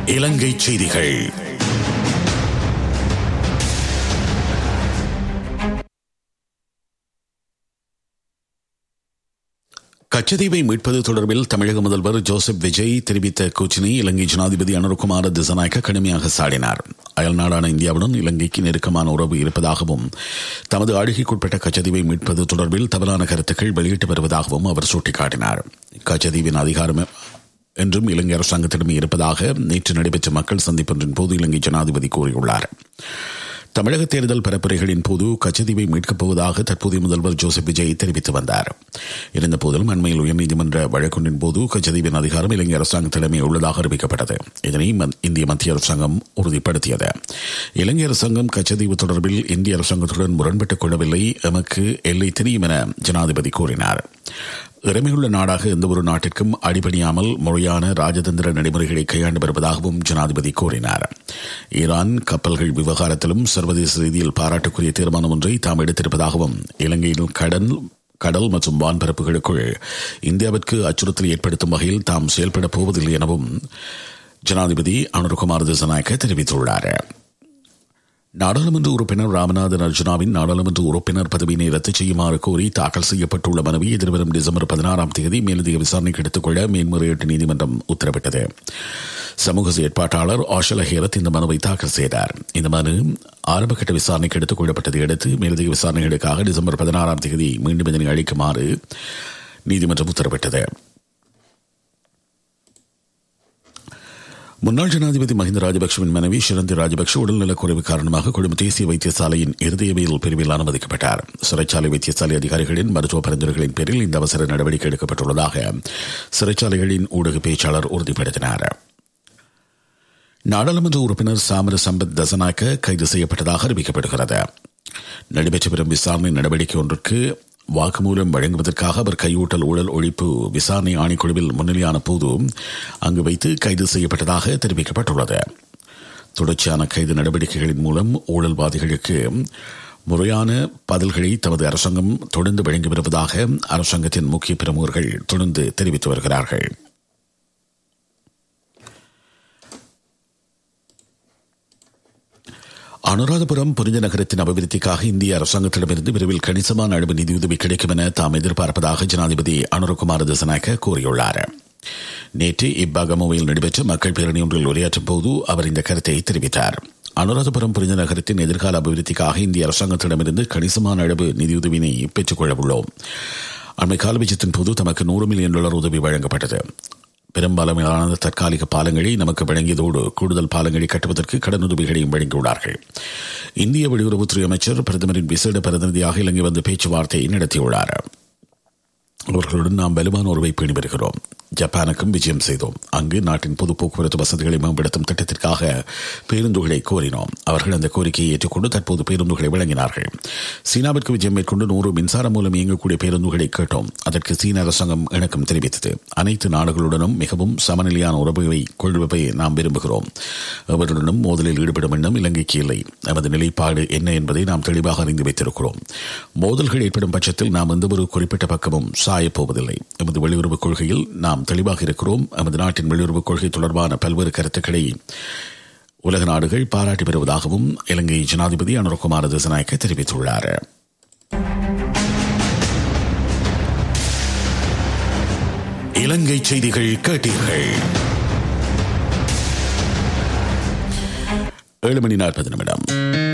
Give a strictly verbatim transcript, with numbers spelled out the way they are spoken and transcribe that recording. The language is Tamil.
இலங்கை செய்திகள். கச்சதீவை மீட்பது தொடர்பில் தமிழக முதல்வர் ஜோசப் விஜய் தெரிவித்த கூற்றினை இலங்கை ஜனாதிபதி அனுரகுமார திசாநாயக்க கடுமையாக சாடினார். அயல்நாடான இந்தியாவுடன் இலங்கைக்கு நெருக்கமான உறவு இருப்பதாகவும் தமது ஆளுகைக்குட்பட்ட கச்சதீவை மீட்பது தொடர்பில் தவறான கருத்துக்கள் வெளியிட்டு வருவதாகவும் அவர் சுட்டிக்காட்டினார். கச்சதீவின் அதிகாரம் என்றும் இலங்கை அரசாங்கத்திடமே இருப்பதாக நேற்று நடைபெற்ற மக்கள் சந்திப்பொன்றின் போது இலங்கை ஜனாதிபதி கூறியுள்ளார். தமிழக தேர்தல் பரப்புரைகளின் போது கச்சதீவை மீட்கப் போவதாக தற்போதைய முதல்வர் ஜோசப் விஜய் தெரிவித்து வந்தார். இருந்தபோதிலும் அண்மையில் உயர்நீதிமன்ற வழக்கொன்றின் போது கச்சதீவின் அதிகாரம் இலங்கை அரசாங்கத்திடமே உள்ளதாக அறிவிக்கப்பட்டது. இதனை இந்திய மத்திய அரசாங்கம் உறுதிப்படுத்தியது. இலங்கை அரசாங்கம் கச்சதீவு தொடர்பில் இந்திய அரசாங்கத்துடன் முரண்பட்டுக் கொள்ளவில்லை, எமக்கு எல்லை தெரியும் என ஜனாதிபதி கூறினார். இறமையுள்ள நாடாக எந்தவொரு நாட்டிற்கும் அடிபணியாமல் முறையான ராஜதந்திர நடைமுறைகளை கையாண்டு வருவதாகவும் ஜனாதிபதி கூறினார். ஈரான் கப்பல்கள் விவகாரத்திலும் சர்வதேச ரீதியில் பாராட்டுக்குரிய தீர்மானம் ஒன்றை தாம் எடுத்திருப்பதாகவும் இலங்கையில் கடல் கடல் மற்றும் வான்பரப்புகளுக்குள் இந்தியாவிற்கு அச்சுறுத்தல் ஏற்படுத்தும் வகையில் தாம் செயல்படப் போவதில்லை எனவும் ஜனாதிபதி அனுரகுமார திசாநாயக்க தெரிவித்துள்ளார். நாடாளுமன்ற உறுப்பினர் ராமநாதன் அர்ஜுனாவின் நாடாளுமன்ற உறுப்பினர் பதவியினை ரத்து செய்யுமாறு கோரி தாக்கல் செய்யப்பட்டுள்ள மனுவை எதிர்வரும் டிசம்பர் பதினாறாம் தேதி மேலதிக விசாரணைக்கு எடுத்துக் கொள்ள மேன்முறையீட்டு நீதிமன்றம் உத்தரவிட்டது. சமூக செயற்பாட்டாளர் ஆஷல ஹேரத் இந்த மனுவை தாக்கல் செய்தார். இந்த மனு ஆரம்பகட்ட விசாரணைக்கு எடுத்துக் கொள்ளப்பட்டதை அடுத்து மேலதிக விசாரணைகளுக்காக டிசம்பர் பதினாறாம் தேதி மீண்டும் இதனை அளிக்குமாறு நீதிமன்றம் உத்தரவிட்டது. முன்னாள் ஜனாதிபதி மஹிந்த ராஜபக்சவின் மனைவி ஷிரந்தி ராஜபக்ஷ உடல்நலக்குறைவு காரணமாக கொழும்பு தேசிய வைத்தியசாலையின் இருதயவியல் பிரிவில் அனுமதிக்கப்பட்டார். சிறைச்சாலை வைத்தியசாலை அதிகாரிகளின் மருத்துவ பரிந்துரைகளின் பேரில் இந்த அவசர நடவடிக்கை எடுக்கப்பட்டுள்ளதாக சிறைச்சாலைகளின் ஊடக பேச்சாளர் உறுதிப்படுத்தினார். நாடாளுமன்ற உறுப்பினர் சாமர சம்பத் தசநாயக்க கைது செய்யப்பட்டதாக அறிவிக்கப்படுகிறது. நடைபெற்று வரும் விசாரணை நடவடிக்கை ஒன்றுக்கு வாக்குமூலம் வழங்குவதற்காக அவர் கையூட்டல் ஊழல் ஒழிப்பு விசாரணை ஆணைக்குழுவில் முன்னிலையான போது அங்கு வைத்து கைது செய்யப்பட்டதாக தெரிவிக்கப்பட்டுள்ளது. தொடர்ச்சியான கைது நடவடிக்கைகளின் மூலம் ஊழல்வாதிகளுக்கு முறையான பதில்களை தமது அரசாங்கம் தொடர்ந்து வழங்கி வருவதாக அரசாங்கத்தின் முக்கிய பிரமுகர்கள் தொடர்ந்து தெரிவித்து வருகிறார்கள். அனுராதபுரம் புனித நகரத்தின் அபிவிருத்திக்காக இந்திய அரசாங்கத்திடமிருந்து விரைவில் கணிசமான அளவு நிதியுதவி கிடைக்கும் என தாம் எதிர்பார்ப்பதாக ஜனாதிபதி அனுரகுமார திசாநாயக்க கூறியுள்ளார். நேற்று இப்பாகமோவில் நடைபெற்ற மக்கள் பேரணி ஒன்றில் உரையாற்றும் போது அவர் இந்த கருத்தை தெரிவித்தார். அனுராதபுரம் புனித நகரத்தின் எதிர்கால அபிவிருத்திக்காக இந்திய அரசாங்கத்திடமிருந்து கணிசமான அளவு நிதியுதவியினை பெற்றுக் கொள்ள உள்ளோம். அண்மை கால பட்ஜெட்டின் போது தமக்கு நூறு மில்லியன் டாலர் உதவி வழங்கப்பட்டது. பெரும்பாலான தற்காலிக பாலங்களை நமக்கு வழங்கியதோடு கூடுதல் பாலங்களை கட்டுவதற்கு கடனுதவிகளையும் வழங்கியுள்ளார்கள். இந்திய வெளியுறவுத்துறை அமைச்சர் பிரதமரின் விசேட பிரதிநிதியாக இலங்கை வந்து பேச்சுவார்த்தை நடத்தியுள்ளார். அவர்களுடன் நாம் வலுவான உறவை பேணி வருகிறோம். ஜப்பானுக்கும் விஜயம் செய்தோம். அங்கு நாட்டின் பொது போக்குவரத்து வசதிகளை மேம்படுத்தும் திட்டத்திற்காக பேருந்துகளை கோரினோம். அவர்கள் அந்த கோரிக்கையை ஏற்றுக்கொண்டு தற்போது பேருந்துகளை வழங்கினார்கள். சீனாவிற்கு விஜயம் மேற்கொண்டு நூறு மின்சாரம் மூலம் இயங்கக்கூடிய பேருந்துகளை கேட்டோம். அதற்கு சீன அரசாங்கம் இணக்கம் தெரிவித்தது. அனைத்து நாடுகளுடனும் மிகவும் சமநிலையான உறவை கொள்வதை நாம் விரும்புகிறோம். அவருடனும் மோதலில் ஈடுபடும் எண்ணம் இலங்கைக்கு இல்லை. நமது நிலைப்பாடு என்ன என்பதை நாம் தெளிவாக அறிந்து வைத்திருக்கிறோம். மோதல்கள் ஏற்படும் பட்சத்தில் நாம் எந்தவொரு குறிப்பிட்ட பக்கமும் சாயப்போவதில்லை. எமது வெளியுறவுக் கொள்கையில் நாம் தெளிவாக இருக்கிறோம். நமது நாட்டின் வெளியுறவுக் கொள்கை தொடர்பான பல்வேறு கருத்துக்களை உலக நாடுகள் பாராட்டி வருவதாகவும் இலங்கை ஜனாதிபதி அனுரகுமார திசாநாயக்க தெரிவித்துள்ளார். இலங்கை செய்திகள் கேட்டீர்கள். ஏழு மணி நாற்பது நிமிடம்.